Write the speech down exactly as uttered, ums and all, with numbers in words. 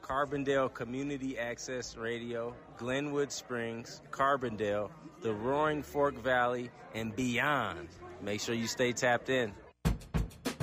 Carbondale Community Access Radio, Glenwood Springs, Carbondale, the Roaring Fork Valley, and beyond. Make sure you stay tapped in.